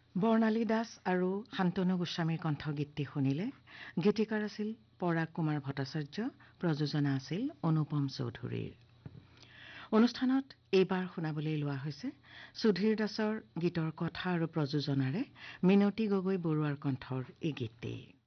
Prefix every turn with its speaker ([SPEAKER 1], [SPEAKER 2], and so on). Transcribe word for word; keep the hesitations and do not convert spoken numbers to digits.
[SPEAKER 1] বৰ্ণালী দাস আৰু শান্তনু গোস্বামীৰ কণ্ঠগীতটি শুনিলে। গীতিকাৰ আছিল পৰাগ কুমাৰ ভট্টাচাৰ্য, প্ৰযোজনা আছিল অনুপম চৌধুৰীৰ। অনুষ্ঠানত এইবাৰ শুনাবলৈ লোৱা হৈছে সুধীৰ দাসৰ গীতৰ কথা আৰু প্ৰযোজনাৰে মিনতী গগৈ বৰুৱাৰ কণ্ঠৰ এই গীতটি।